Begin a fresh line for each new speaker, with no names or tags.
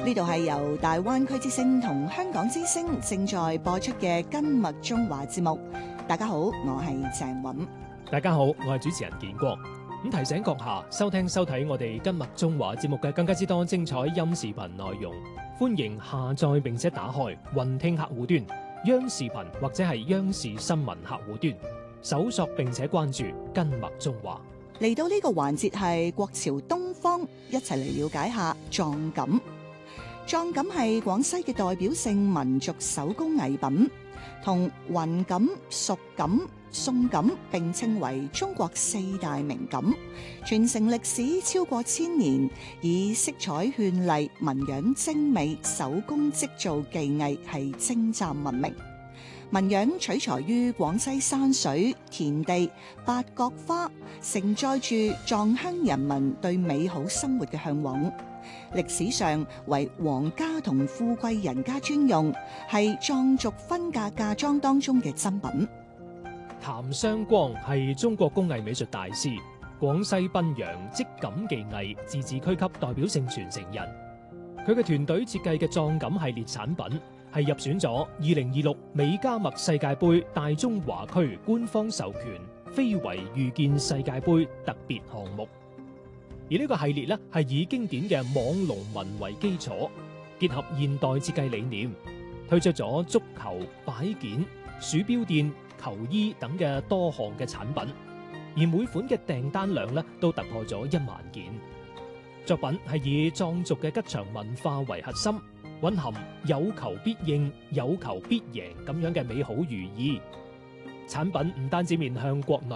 呢度係由大灣區之聲同香港之聲正在播出嘅根脈中華節目。大家好，我係鄭韻。
大家好，我係主持人建國。提醒閣下收聽收睇我哋根脈中華節目嘅更加之多精彩音視頻內容，歡迎下載並且打開雲聽客戶端、央視頻或者係央視新聞客戶端，搜索並且關注根脈中華。
嚟到呢個環節係國潮東方，一齊嚟了解下壯錦。壯錦係廣西嘅代表性民族手工藝品，同雲錦、蜀錦、宋錦並稱為中國四大名錦，傳承歷史超過1000年，以色彩絢麗、紋樣精美、手工織造技藝係精湛聞名。紋樣取材於廣西山水、田地、八角花，承載住壯鄉人民對美好生活嘅向往。歷史上為皇家同富貴人家專用，係壯族婚嫁嫁妝當中嘅珍品。
譚雙光係中國工藝美術大師，廣西賓陽織錦技藝自治區級代表性傳承人。佢嘅團隊設計嘅壯錦系列產品係入選咗2026美加墨世界盃大中華區官方授權非遺遇見世界盃特別項目。而呢個系列咧係以經典嘅網龍紋為基礎，結合現代設計理念，推出咗足球、擺件、鼠標墊、球衣等嘅多項嘅產品，而每款嘅訂單量咧都突破咗1萬件。作品係以壯族嘅吉祥文化為核心，蘊含有求必應、有求必贏咁樣嘅美好寓意。產品唔單止面向國內